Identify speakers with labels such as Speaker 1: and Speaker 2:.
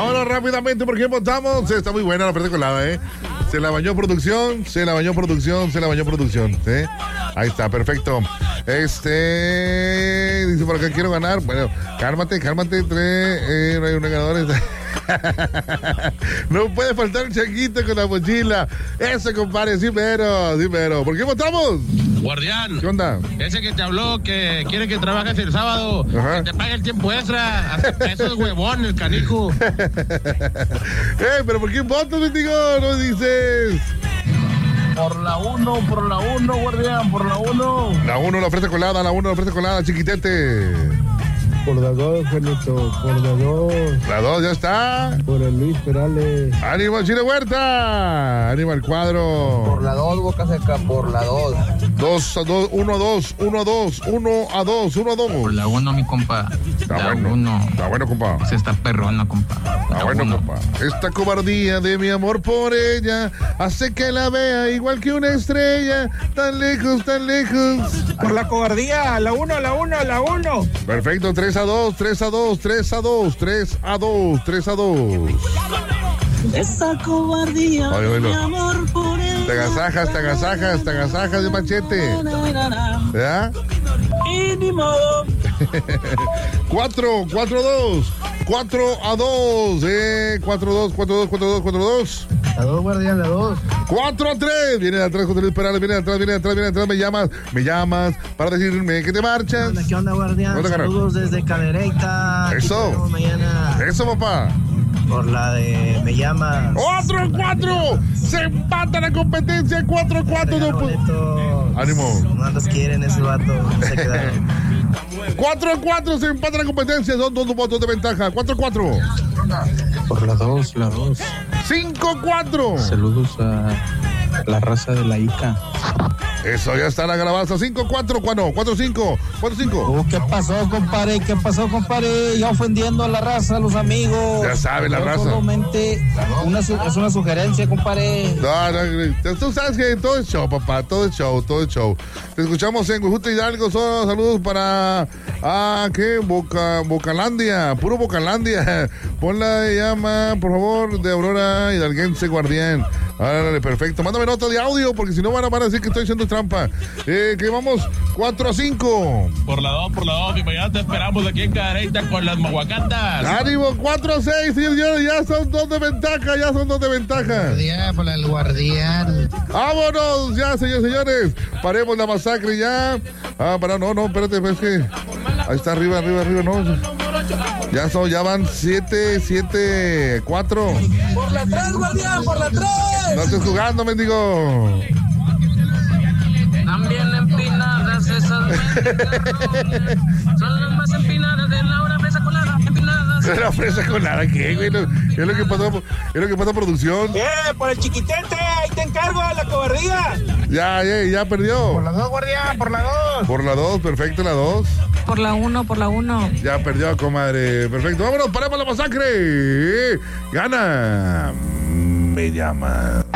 Speaker 1: Vámonos rápidamente porque votamos. Está muy buena la fresa colada, ¿eh? Se la bañó producción. ¿Sí? Ahí está, perfecto. Dice por acá, quiero ganar. Bueno, cálmate. No hay un ganador. No puede faltar el changuito con la mochila. Ese, compadre, sí, pero. ¿Por qué votamos?
Speaker 2: Guardián.
Speaker 1: ¿Qué onda?
Speaker 2: Ese que te habló, que quiere que trabajes el sábado.
Speaker 1: Ajá.
Speaker 2: Que te pague el tiempo extra. Eso es huevón, el canijo.
Speaker 1: ¿Pero por qué votas, bendigo? No dices.
Speaker 3: Por la 1, guardián, por la 1.
Speaker 1: La 1, la fresa colada, chiquitete.
Speaker 4: Por la 2, Juanito, por la 2.
Speaker 1: La 2 ya está.
Speaker 4: Por el Luis Perales.
Speaker 1: ¡Ánimo, Chile Huerta! ¡Ánimo al cuadro!
Speaker 3: Por la 2, Boca Seca, por la 2.
Speaker 1: 2 a 2, 1 a 2, 1 a 2, 1 a 2, 1 a 2.
Speaker 5: Por la 1, mi compa.
Speaker 1: Está bueno. Está bueno, compa.
Speaker 5: Se está perrona, compa.
Speaker 1: Está bueno, compa. Esta cobardía de mi amor por ella hace que la vea igual que una estrella. Tan lejos.
Speaker 3: Por la cobardía, la 1.
Speaker 1: Perfecto, 3 a 2.
Speaker 6: Esa cobardía,
Speaker 1: Oye,
Speaker 6: mi amor por él.
Speaker 1: Te agasajas de machete. ¿Verdad?
Speaker 6: Y ni modo.
Speaker 1: 4 a 2. 4-2.
Speaker 4: La 2, guardián, la 2.
Speaker 1: 4 a 3. Viene de atrás, José Luis Perales. Viene de atrás. Me llamas para decirme que te marchas.
Speaker 6: ¿Qué onda, guardián? Saludos desde Cadereyta.
Speaker 1: Eso. Eso, papá.
Speaker 6: Por la de me llama.
Speaker 1: ¡Otro 4! Se empata la competencia. 4-4. Ánimo.
Speaker 6: No los quieren ese vato. Se quedaron.
Speaker 1: 4-4. Se empata la competencia. Son 2 votos de ventaja. 4-4.
Speaker 4: Por la 2.
Speaker 1: 5-4.
Speaker 4: Saludos a la raza de la Ica.
Speaker 1: Eso, ya está la grabaza. 5-4, ¿cuándo? 4-5.
Speaker 4: ¿Qué pasó, compadre? Ya ofendiendo a la raza, a los amigos.
Speaker 1: Ya sabe la raza.
Speaker 4: Solamente es una sugerencia, compadre.
Speaker 1: No, tú sabes que todo es show, papá. Todo es show. Te escuchamos en Huejuta Hidalgo. Saludos para... ¿qué? Bocalandia. Puro Bocalandia. Ponla de llama, por favor, de Aurora Hidalguense Guardián. Árale, perfecto. Mándame nota de audio, porque si no van a decir que estoy haciendo trampa. Que vamos 4-5.
Speaker 2: Por la 2, y mañana te esperamos aquí en Cadereyta con las maguacatas.
Speaker 1: ¡Ánimo! 4-6, señores. Ya son 2 de ventaja.
Speaker 3: Por el guardián.
Speaker 1: ¡Vámonos! Ya, señores. Paremos la masacre ya. No, espérate, es que... Ahí está, arriba, no. Ya van 7-4.
Speaker 3: Por la 3, guardián, por la 3.
Speaker 1: No estés jugando, mendigo.
Speaker 6: También empinadas esas. Son las más empinadas de la hora fresa colada. Empinadas.
Speaker 1: La fresa colada, ¿qué, güey? Es lo que pasa, producción.
Speaker 3: Por el chiquitete, ahí te encargo, la cobardía.
Speaker 1: Ya perdió.
Speaker 3: Por la 2, guardián, por la 2.
Speaker 1: Por la 2, perfecto, la 2.
Speaker 7: Por la 1.
Speaker 1: Ya perdió, comadre. Perfecto, vámonos, paremos la masacre. Gana. Me llama.